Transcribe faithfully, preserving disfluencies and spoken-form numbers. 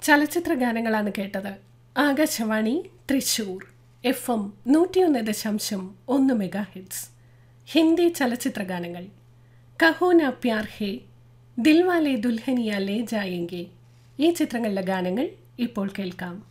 ചലച്ചിത്ര ഗാനങ്ങളാണ് കേട്ടത്. ആകാശവാണി തൃശൂർ എഫ് എം നൂറ്റിയൊന്ന് ദശാംശം ഒന്ന് മെഗാ ഹിറ്റ്സ്. ഹിന്ദി ചലച്ചിത്ര ഗാനങ്ങൾ. കഹോന പ്യാർ ഹേ, ദിൽവാലെ ദുൽഹനിയ ലേ ജായേംഗെ, ഈ ചിത്രങ്ങളിലെ ഗാനങ്ങൾ ഇപ്പോൾ കേൾക്കാം.